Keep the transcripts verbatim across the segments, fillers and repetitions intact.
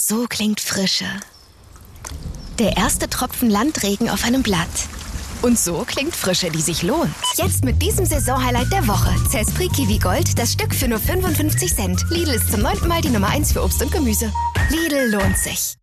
So klingt Frische. Der erste Tropfen Landregen auf einem Blatt. Und so klingt Frische, die sich lohnt. Jetzt mit diesem Saisonhighlight der Woche. Zespri Kiwi Gold, das Stück für nur fünfundfünfzig Cent. Lidl ist zum neunten Mal die Nummer eins für Obst und Gemüse. Lidl lohnt sich.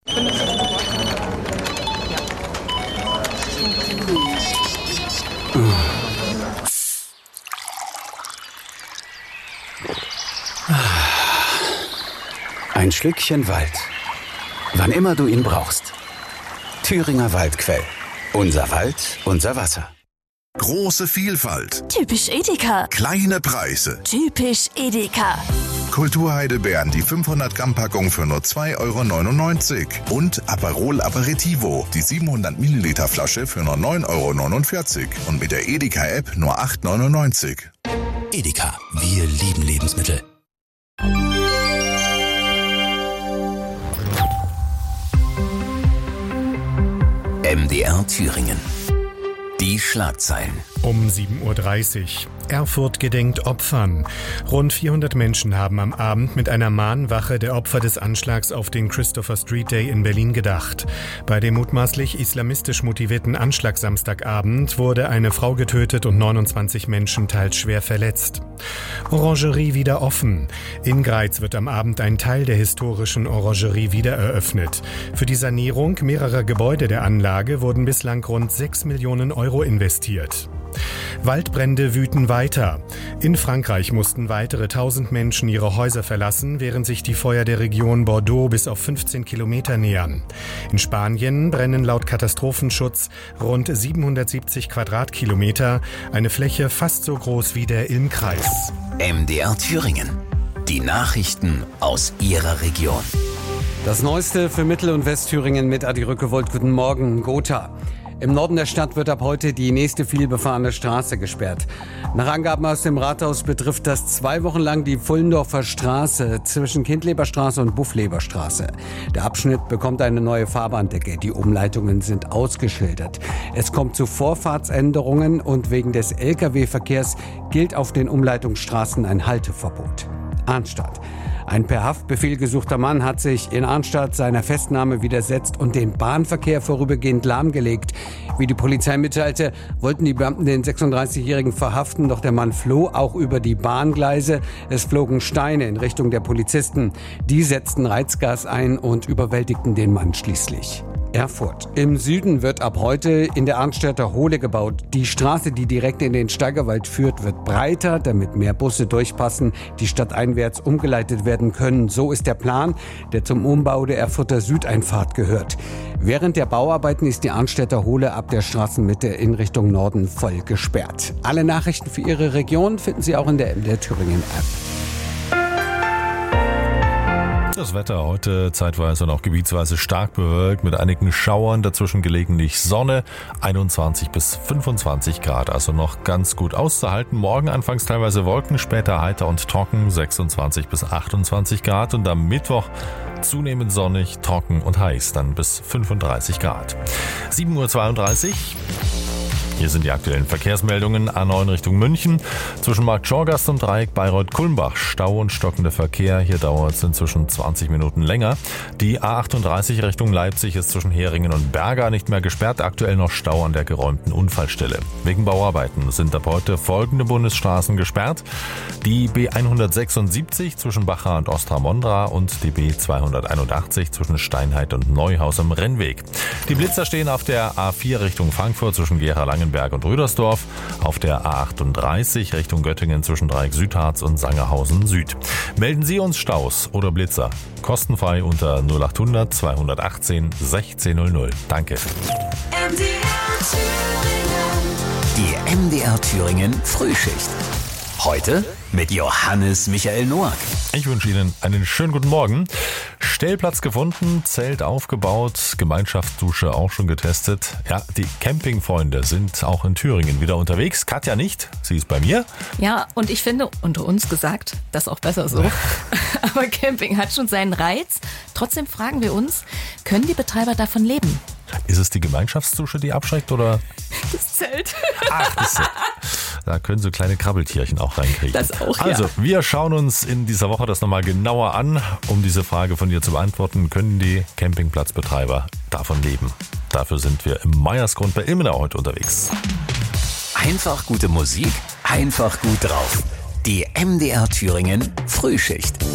Ein Schlückchen Wald. Wann immer du ihn brauchst. Thüringer Waldquell. Unser Wald, unser Wasser. Große Vielfalt. Typisch Edeka. Kleine Preise. Typisch Edeka. Kulturheidelbeeren, die fünfhundert Gramm Packung für nur zwei Euro neunundneunzig. Und Aperol Aperitivo, die siebenhundert Milliliter Flasche für nur neun Euro neunundvierzig. Und mit der Edeka-App nur acht Euro neunundneunzig. Edeka, wir lieben Lebensmittel. M D R Thüringen. Die Schlagzeilen. Um sieben Uhr dreißig. Erfurt gedenkt Opfern. Rund vierhundert Menschen haben am Abend mit einer Mahnwache der Opfer des Anschlags auf den Christopher Street Day in Berlin gedacht. Bei dem mutmaßlich islamistisch motivierten Anschlag Samstagabend wurde eine Frau getötet und neunundzwanzig Menschen teils schwer verletzt. Orangerie wieder offen. In Greiz wird am Abend ein Teil der historischen Orangerie wieder eröffnet. Für die Sanierung mehrerer Gebäude der Anlage wurden bislang rund sechs Millionen Euro investiert. Waldbrände wüten weiter. In Frankreich mussten weitere tausend Menschen ihre Häuser verlassen, während sich die Feuer der Region Bordeaux bis auf fünfzehn Kilometer nähern. In Spanien brennen laut Katastrophenschutz rund siebenhundertsiebzig Quadratkilometer, eine Fläche fast so groß wie der Ilm-Kreis. M D R Thüringen. Die Nachrichten aus Ihrer Region. Das Neueste für Mittel- und Westthüringen mit Adi Rückewold. Guten Morgen, Gotha. Im Norden der Stadt wird ab heute die nächste vielbefahrene Straße gesperrt. Nach Angaben aus dem Rathaus betrifft das zwei Wochen lang die Pfullendorfer Straße zwischen Kindleberstraße und Buffleberstraße. Der Abschnitt bekommt eine neue Fahrbahndecke. Die Umleitungen sind ausgeschildert. Es kommt zu Vorfahrtsänderungen und wegen des L K W-Verkehrs gilt auf den Umleitungsstraßen ein Halteverbot. Arnstadt. Ein per Haftbefehl gesuchter Mann hat sich in Arnstadt seiner Festnahme widersetzt und den Bahnverkehr vorübergehend lahmgelegt. Wie die Polizei mitteilte, wollten die Beamten den sechsunddreißigjährigen verhaften, doch der Mann floh auch über die Bahngleise. Es flogen Steine in Richtung der Polizisten. Die setzten Reizgas ein und überwältigten den Mann schließlich. Erfurt. Im Süden wird ab heute in der Arnstädter Hohle gebaut. Die Straße, die direkt in den Steigerwald führt, wird breiter, damit mehr Busse durchpassen, die stadteinwärts umgeleitet werden können. So ist der Plan, der zum Umbau der Erfurter Südeinfahrt gehört. Während der Bauarbeiten ist die Arnstädter Hohle ab der Straßenmitte in Richtung Norden voll gesperrt. Alle Nachrichten für Ihre Region finden Sie auch in der M D R Thüringen App. Das Wetter heute zeitweise noch gebietsweise stark bewölkt mit einigen Schauern, dazwischen gelegentlich Sonne, einundzwanzig bis fünfundzwanzig Grad, also noch ganz gut auszuhalten. Morgen anfangs teilweise Wolken, später heiter und trocken, sechsundzwanzig bis achtundzwanzig Grad und am Mittwoch zunehmend sonnig, trocken und heiß, dann bis fünfunddreißig Grad. sieben Uhr zweiunddreißig. Hier sind die aktuellen Verkehrsmeldungen. A neun Richtung München. Zwischen Markt Schorgast und Dreieck Bayreuth-Kulmbach. Stau und stockender Verkehr. Hier dauert es inzwischen zwanzig Minuten länger. Die A achtunddreißig Richtung Leipzig ist zwischen Heringen und Berga nicht mehr gesperrt. Aktuell noch Stau an der geräumten Unfallstelle. Wegen Bauarbeiten sind ab heute folgende Bundesstraßen gesperrt. Die B hundertsechsundsiebzig zwischen Bacha und Ostra-Mondra und die B zweihunderteinundachtzig zwischen Steinheit und Neuhaus am Rennweg. Die Blitzer stehen auf der A vier Richtung Frankfurt zwischen Gera-Langenberg und Rüdersdorf, auf der A achtunddreißig Richtung Göttingen zwischen Dreieck Südharz und Sangerhausen Süd. Melden Sie uns Staus oder Blitzer kostenfrei unter null achthundert zweihundertachtzehn sechzehn null null. Danke. M D R Thüringen. Die M D R Thüringen Frühschicht. Heute mit Johannes Michael Noack. Ich wünsche Ihnen einen schönen guten Morgen. Stellplatz gefunden, Zelt aufgebaut, Gemeinschaftsdusche auch schon getestet. Ja, die Campingfreunde sind auch in Thüringen wieder unterwegs. Katja nicht, sie ist bei mir. Ja, und ich finde, unter uns gesagt, das ist auch besser so. Aber Camping hat schon seinen Reiz. Trotzdem fragen wir uns, können die Betreiber davon leben? Ist es die Gemeinschaftsdusche, die abschreckt, oder? Das Zelt. Ach, das Zelt. Da können so kleine Krabbeltierchen auch reinkriegen. Das auch, ja. Also, wir schauen uns in dieser Woche das nochmal genauer an. Um diese Frage von dir zu beantworten, können die Campingplatzbetreiber davon leben? Dafür sind wir im Meiersgrund bei Ilmenau heute unterwegs. Einfach gute Musik, einfach gut drauf. Die M D R Thüringen Frühschicht.